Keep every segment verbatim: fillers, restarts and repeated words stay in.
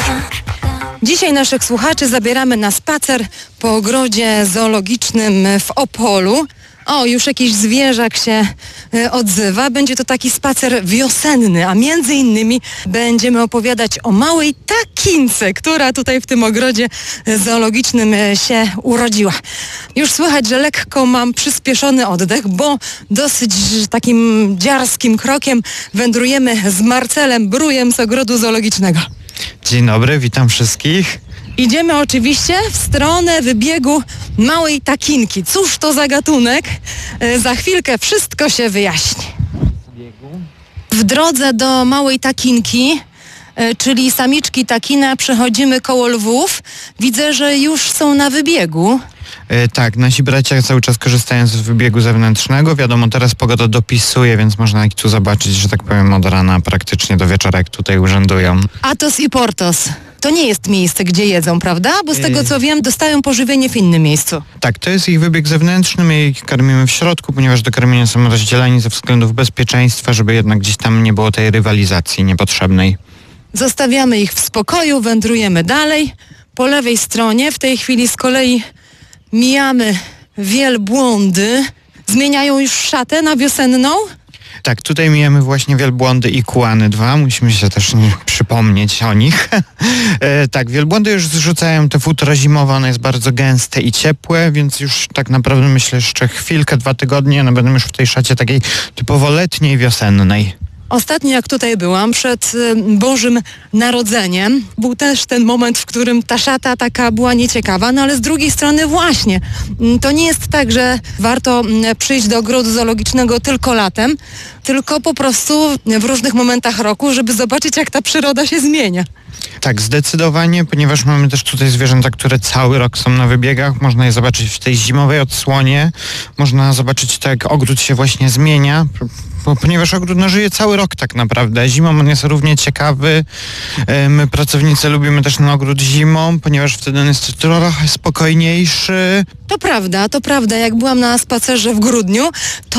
Dzisiaj naszych słuchaczy zabieramy na spacer po ogrodzie zoologicznym w Opolu. O, już jakiś zwierzak się y, odzywa. Będzie to taki spacer wiosenny, a między innymi będziemy opowiadać o małej takince, która tutaj w tym ogrodzie zoologicznym y, się urodziła. Już słychać, że lekko mam przyspieszony oddech, bo dosyć takim dziarskim krokiem wędrujemy z Marcelem Brujem z ogrodu zoologicznego. Dzień dobry, witam wszystkich. Idziemy oczywiście w stronę wybiegu małej takinki. Cóż to za gatunek? E, za chwilkę wszystko się wyjaśni. W drodze do małej takinki, e, czyli samiczki takina, przechodzimy koło lwów. Widzę, że już są na wybiegu. E, tak, nasi bracia cały czas korzystają z wybiegu zewnętrznego. Wiadomo, teraz pogoda dopisuje, więc można ich tu zobaczyć, że tak powiem, od rana praktycznie do wieczora, jak tutaj urzędują. Athos i Porthos. To nie jest miejsce, gdzie jedzą, prawda? Bo z tego co wiem, dostają pożywienie w innym miejscu. Tak, to jest ich wybieg zewnętrzny, my ich karmimy w środku, ponieważ do karmienia są rozdzieleni ze względów bezpieczeństwa, żeby jednak gdzieś tam nie było tej rywalizacji niepotrzebnej. Zostawiamy ich w spokoju, wędrujemy dalej. Po lewej stronie w tej chwili z kolei mijamy wielbłądy. Zmieniają już szatę na wiosenną? Tak, tutaj mijamy właśnie wielbłądy i kuany dwa, musimy się też nie przypomnieć o nich. e, tak, wielbłądy już zrzucają te futro zimowe, one jest bardzo gęste i ciepłe, więc już tak naprawdę myślę jeszcze chwilkę, dwa tygodnie, one będą już w tej szacie takiej typowo letniej, wiosennej. Ostatnio jak tutaj byłam, przed y, Bożym Narodzeniem, był też ten moment, w którym ta szata taka była nieciekawa, no ale z drugiej strony właśnie, y, to nie jest tak, że warto y, przyjść do ogrodu zoologicznego tylko latem, tylko po prostu w różnych momentach roku, żeby zobaczyć, jak ta przyroda się zmienia. Tak, zdecydowanie, ponieważ mamy też tutaj zwierzęta, które cały rok są na wybiegach. Można je zobaczyć w tej zimowej odsłonie. Można zobaczyć to, jak ogród się właśnie zmienia, bo, ponieważ ogród no, żyje cały rok tak naprawdę. Zimą on jest równie ciekawy. My, pracownicy, lubimy też ten ogród zimą, ponieważ wtedy on jest trochę spokojniejszy. To prawda, to prawda. Jak byłam na spacerze w grudniu,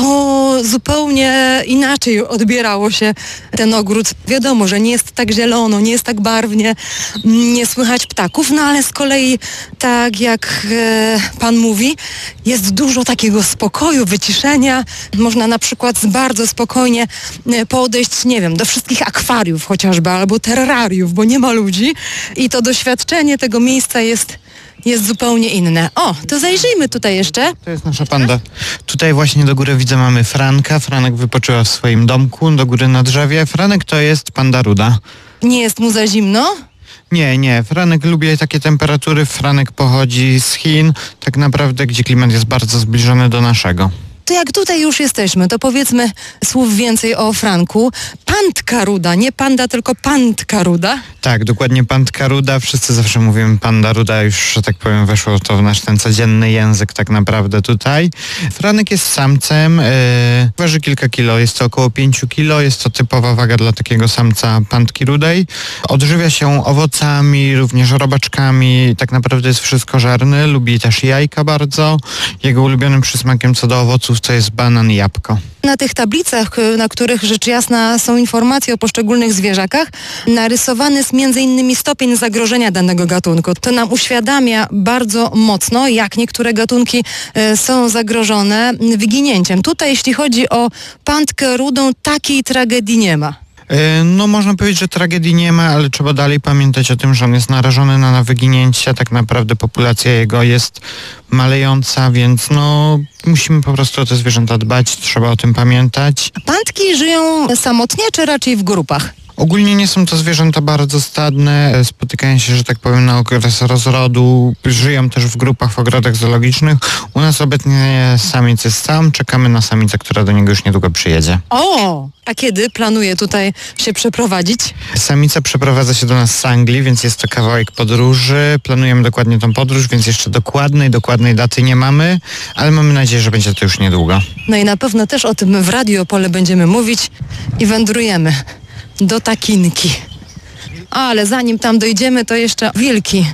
to zupełnie inaczej odbierało się ten ogród. Wiadomo, że nie jest tak zielono, nie jest tak barwnie, nie słychać ptaków, no ale z kolei, tak jak e, pan mówi, jest dużo takiego spokoju, wyciszenia. Można na przykład bardzo spokojnie podejść, nie wiem, do wszystkich akwariów chociażby, albo terrariów, bo nie ma ludzi i to doświadczenie tego miejsca jest jest zupełnie inne. O, to zajrzyjmy tutaj jeszcze. To jest nasza panda. Tutaj właśnie do góry widzę mamy Franka. Franek wypoczywa w swoim domku do góry na drzewie. Franek to jest panda ruda. Nie jest mu za zimno? Nie, nie. Franek lubi takie temperatury. Franek pochodzi z Chin, tak naprawdę, gdzie klimat jest bardzo zbliżony do naszego. To jak tutaj już jesteśmy, to powiedzmy słów więcej o Franku. Pandka ruda, nie panda, tylko pandka ruda. Tak, dokładnie pandka ruda. Wszyscy zawsze mówimy panda ruda, już, że tak powiem, weszło to w nasz ten codzienny język tak naprawdę tutaj. Franek jest samcem, yy, waży kilka kilo, jest to około pięć kilo, jest to typowa waga dla takiego samca pandki rudej. Odżywia się owocami, również robaczkami, tak naprawdę jest wszystkożerny, lubi też jajka bardzo. Jego ulubionym przysmakiem co do owoców to jest banan i jabłko. Na tych tablicach, na których rzecz jasna są informacje o poszczególnych zwierzakach, narysowany jest między innymi stopień zagrożenia danego gatunku. To nam uświadamia bardzo mocno, jak niektóre gatunki e, są zagrożone wyginięciem. Tutaj, jeśli chodzi o pandkę rudą, takiej tragedii nie ma. No można powiedzieć, że tragedii nie ma, ale trzeba dalej pamiętać o tym, że on jest narażony na, na wyginięcie. Tak naprawdę populacja jego jest malejąca, więc no musimy po prostu o te zwierzęta dbać, trzeba o tym pamiętać. Pandki żyją samotnie, czy raczej w grupach? Ogólnie nie są to zwierzęta bardzo stadne, spotykają się, że tak powiem, na okres rozrodu, żyją też w grupach w ogrodach zoologicznych. U nas obecnie samiec jest sam, czekamy na samicę, która do niego już niedługo przyjedzie. O, a kiedy planuje tutaj się przeprowadzić? Samica przeprowadza się do nas z Anglii, więc jest to kawałek podróży. Planujemy dokładnie tą podróż, więc jeszcze dokładnej, dokładnej daty nie mamy, ale mamy nadzieję, że będzie to już niedługo. No i na pewno też o tym w Radiu Opole będziemy mówić i wędrujemy do takinki. Ale zanim tam dojdziemy, to jeszcze wilki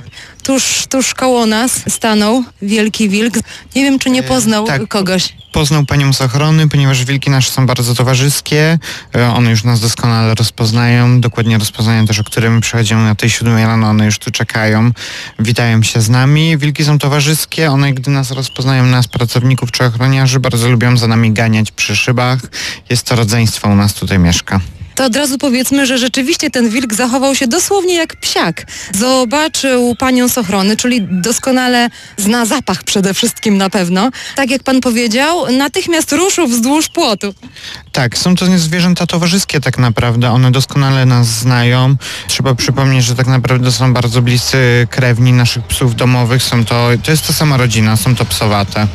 tuż, tuż koło nas stanął wielki wilk. Nie wiem, czy nie poznał tak. kogoś. Poznał panią z ochrony, ponieważ wilki nasze są bardzo towarzyskie. E, One już nas doskonale rozpoznają. Dokładnie rozpoznają też, o którym my przychodzimy na tej siódmej rano. One już tu czekają. Witają się z nami. Wilki są towarzyskie. One, gdy nas rozpoznają, nas, pracowników czy ochroniarzy, bardzo lubią za nami ganiać przy szybach. Jest to rodzeństwo u nas tutaj mieszka. To od razu powiedzmy, że rzeczywiście ten wilk zachował się dosłownie jak psiak. Zobaczył panią z ochrony, czyli doskonale zna zapach przede wszystkim na pewno. Tak jak pan powiedział, natychmiast ruszył wzdłuż płotu. Tak, są to zwierzęta towarzyskie tak naprawdę. One doskonale nas znają. Trzeba przypomnieć, że tak naprawdę są bardzo bliscy krewni naszych psów domowych. Są to, to jest ta sama rodzina, są to psowate.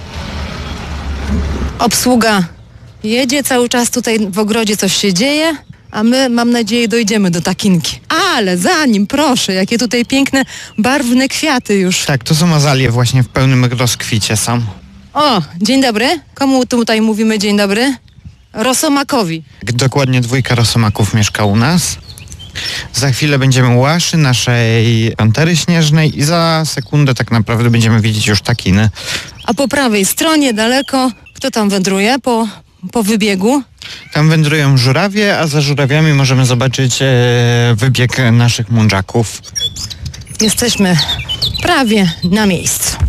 Obsługa jedzie cały czas, tutaj w ogrodzie coś się dzieje, a my, mam nadzieję, dojdziemy do takinki. Ale zanim, proszę, jakie tutaj piękne, barwne kwiaty już. Tak, to są azalie właśnie w pełnym rozkwicie są. O, dzień dobry. Komu tutaj mówimy dzień dobry? Rosomakowi. Dokładnie dwójka rosomaków mieszka u nas. Za chwilę będziemy u Łaszy, naszej pantery śnieżnej i za sekundę tak naprawdę będziemy widzieć już takiny. A po prawej stronie, daleko, kto tam wędruje po, po wybiegu? Tam wędrują żurawie, a za żurawiami możemy zobaczyć e, wybieg naszych mundżaków. Jesteśmy prawie na miejscu.